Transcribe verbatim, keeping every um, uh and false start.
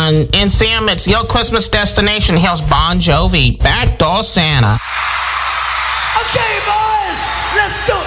on N C M. It's your Christmas destination. Here's Bon Jovi, Backdoor Santa. Okay, boys, let's do it.